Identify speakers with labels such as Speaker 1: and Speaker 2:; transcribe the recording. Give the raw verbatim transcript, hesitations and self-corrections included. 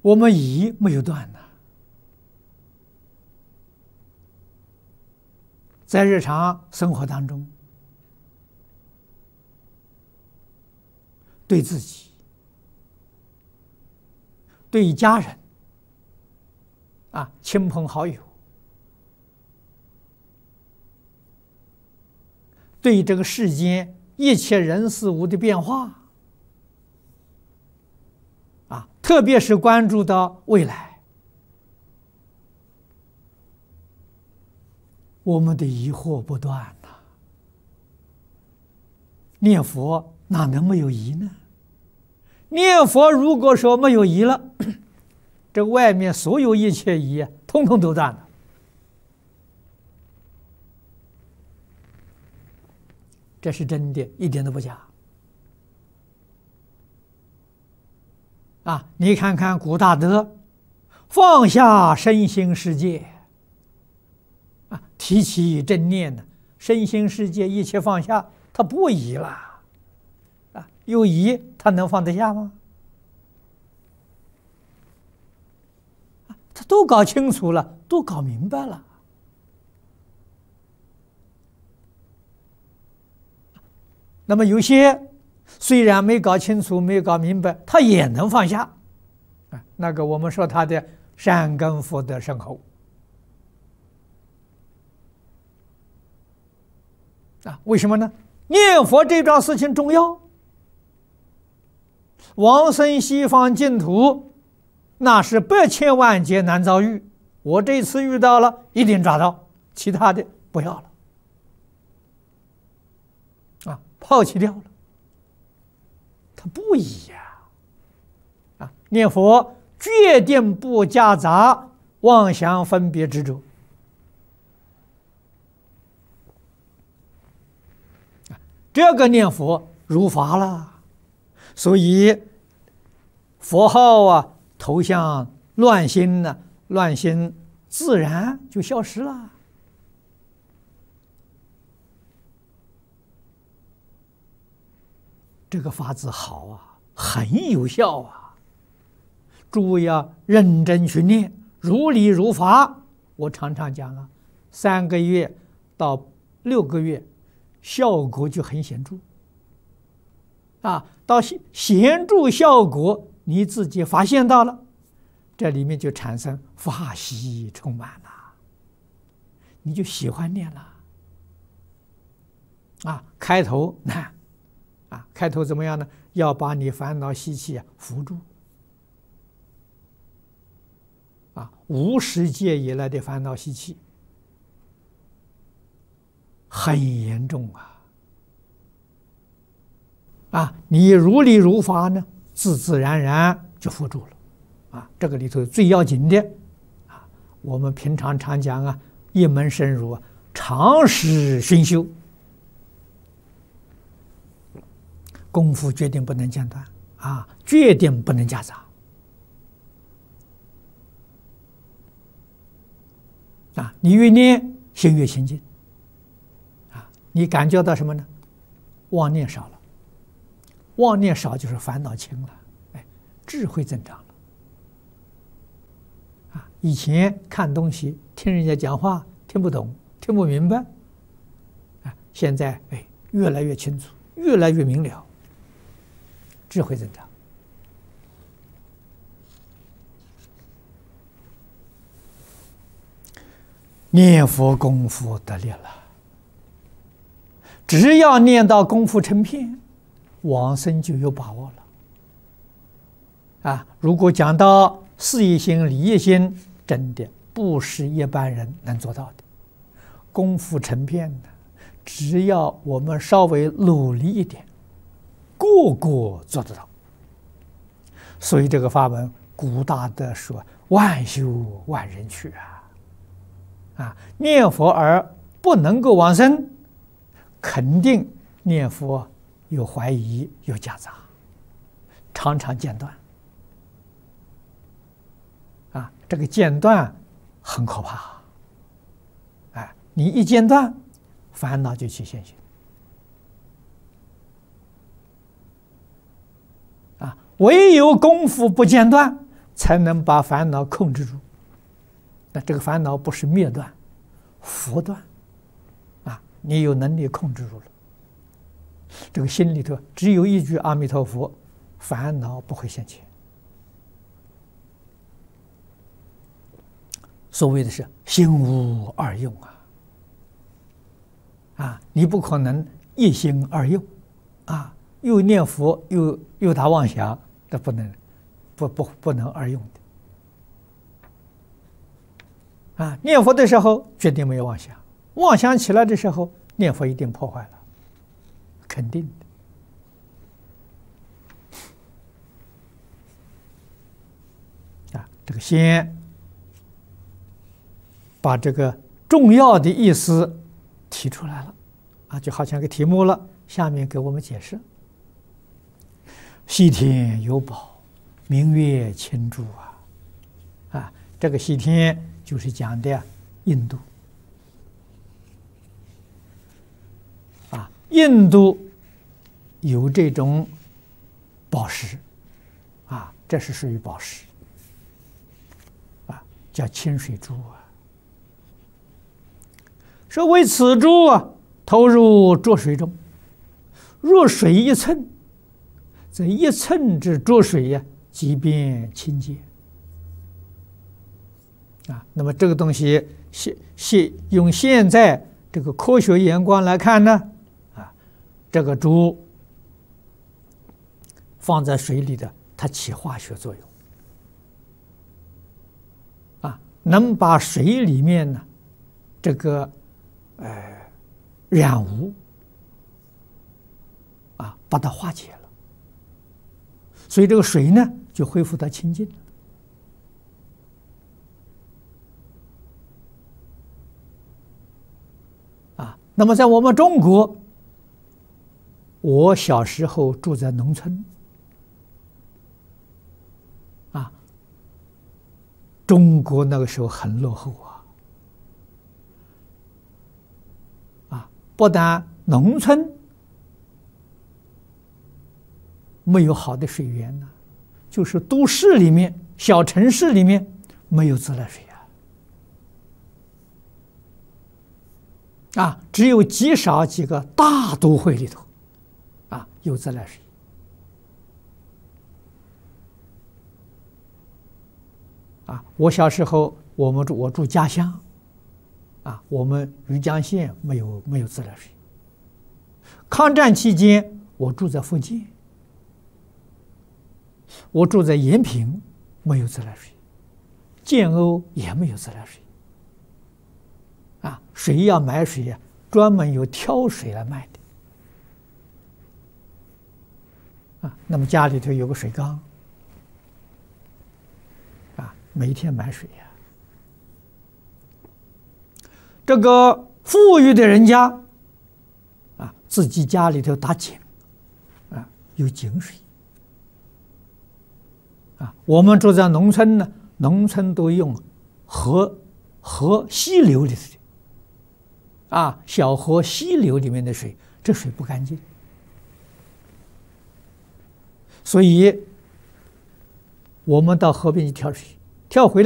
Speaker 1: 我们疑没有断呢，在日常生活当中，对自己、对家人、啊亲朋好友、对这个世间一切人事物的变化，啊，特别是关注到未来，我们的疑惑不断呐。念佛哪能没有疑呢？念佛如果说没有疑了，这外面所有一切疑，通通都断了。这是真的，一点都不假。啊，你看看古大德，放下身心世界，啊，提起正念呢，身心世界一切放下，他不疑了。啊，有疑他能放得下吗？他都搞清楚了，都搞明白了。那么有些虽然没搞清楚、没搞明白，他也能放下。啊，那个我们说他的善根福德深厚。啊，为什么呢？念佛这桩事情重要。往生西方净土，那是百千万劫难遭遇。我这次遇到了，一定抓到，其他的不要了。啊，抛弃掉了。他不疑呀！啊，念佛决定不夹杂妄想分别执着。这个念佛如法了，所以佛号啊、头像乱心呢，乱心自然就消失了。这个法子好啊，很有效啊！诸位要认真去念，如理如法。我常常讲啊，三个月到六个月，效果就很显著。啊，到显著效果，你自己发现到了，这里面就产生法喜充满了，你就喜欢念了。啊，开头难。啊，开头怎么样呢？要把你烦恼习气啊扶住。啊，无始界以来的烦恼习气很严重啊！啊，你如理如法呢，自自然然就扶住了。啊，这个里头最要紧的啊，我们平常常讲啊，一门深入啊，长时熏修。功夫决定不能间断啊，决定不能夹杂啊！你越念心越清净啊！你感觉到什么呢？妄念少了，妄念少就是烦恼轻了，哎，智慧增长了啊！以前看东西听人家讲话听不懂，听不明白啊，现在哎越来越清楚，越来越明了。智慧增长，念佛功夫得力了。只要念到功夫成片，往生就有把握了。啊，如果讲到事业心、理业心，真的不是一般人能做到的。功夫成片的，只要我们稍微努力一点。个个做得到，所以这个法门，古大德说万修万人去啊！啊，念佛而不能够往生，肯定念佛有怀疑、有夹杂，常常间断。啊，这个间断很可怕。哎，你一间断，烦恼就起现行。唯有功夫不间断， 才能把烦恼控制住。那这个烦恼不是灭断，佛断，啊，你有能力控制住了。这个心里头只有一句阿弥陀佛，烦恼不会现前。所谓的是心无二用啊，啊，你不可能一心二用，啊，又念佛又又打妄想，这不能，不不不能二用的。啊，念佛的时候决定没有妄想，妄想起来的时候，念佛一定破坏了，肯定的。啊，这个先把这个重要的意思提出来了，啊，就好像个题目了。下面给我们解释：西天有宝，明月清珠啊！啊，这个西天就是讲的印度啊，印度有这种宝石啊，这是属于宝石啊，叫清水珠啊。说为此珠啊，投入浊水中，若水一寸，这一寸之浊水呀、啊，即变清洁。啊，那么这个东西现现用现在这个科学眼光来看呢，啊，这个珠放在水里的，它起化学作用，啊，能把水里面呢这个呃染污啊，把它化解了，所以这个水呢就恢复到清净了。那么在我们中国，我小时候住在农村，啊，中国那个时候很落后啊，啊，不但农村没有好的水源呢，就是都市里面、小城市里面没有自来水啊。啊，只有极少几个大都会里头，啊，有自来水。啊，我小时候，我们住我住家乡，啊，我们余江县没有没有自来水。抗战期间，我住在福建，我住在延平，没有自来水，建瓯也没有自来水。啊，水要买水呀、啊，专门有挑水来卖的。啊，那么家里头有个水缸，啊，每天买水呀、啊。这个富裕的人家，啊，自己家里头打井，啊，有井水。啊，我们住在农村呢，农村都用河、河溪流里头的。啊，小河、溪流里面的水，这水不干净，所以我们到河边去挑水，挑回来。